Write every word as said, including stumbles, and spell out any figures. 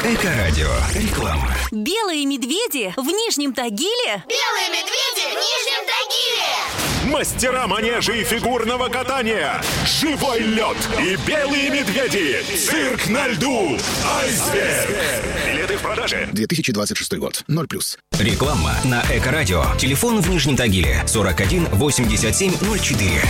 Эко-радио. Реклама. Белые медведи в Нижнем Тагиле. Белые медведи в Нижнем Тагиле. Мастера манежа и фигурного катания. Живой лед и белые медведи. Цирк на льду. Айсберг. Билеты в продаже. две тысячи двадцать шестой год. ноль плюс. Реклама на Эко-радио. Телефон в Нижнем Тагиле сорок один восемьдесят семь ноль четыре.